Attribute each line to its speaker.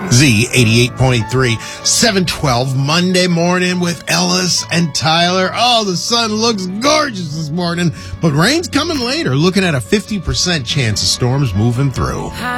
Speaker 1: Z 88.3, 712, Monday morning with Ellis and Tyler. Oh, the sun looks gorgeous this morning, but rain's coming later. Looking at a 50% chance of storms moving through.